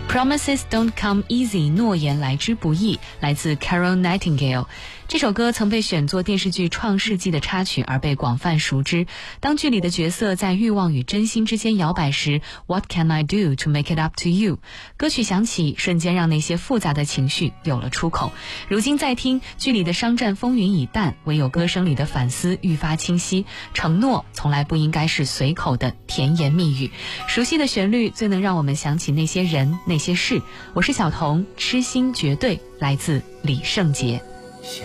Promises don't come easy， 诺言来之不易，来自 Carol Nightingale。这首歌曾被选作电视剧《创世纪》的插曲而被广泛熟知。当剧里的角色在欲望与真心之间摇摆时 ，What can I do to make it up to you？ 歌曲响起，瞬间让那些复杂的情绪有了出口。如今再听，剧里的商战风云已淡，唯有歌声里的反思愈发清晰。承诺从来不应该是随口的甜言蜜语。熟悉的旋律最能让我们想起那些人那些事。我是小童，痴心绝对，来自李圣杰。